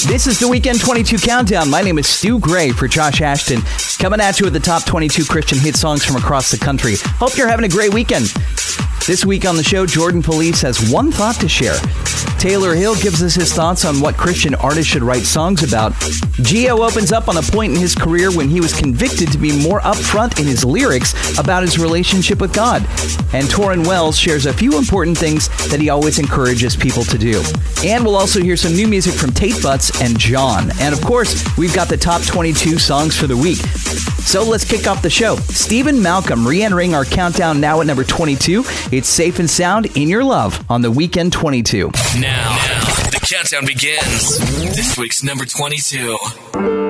This is the Weekend 22 Countdown. My name is Stu Gray for Josh Ashton, coming at you with the top 22 Christian hit songs from across the country. Hope you're having a great weekend. This week on the show, Jordan Felice has one thought to share. Taylor Hill gives us his thoughts on what Christian artists should write songs about. Gio opens up on a point in his career when he was convicted to be more upfront in his lyrics about his relationship with God. And Torrin Wells shares a few important things that he always encourages people to do. And we'll also hear some new music from Tate Butts and John. And of course, we've got the top 22 songs for the week. So let's kick off the show. Stephen Malcolm re-entering our countdown now at number 22. It's Safe and Sound, In Your Love on the Weekend 22. Now, the countdown begins. This week's number 22.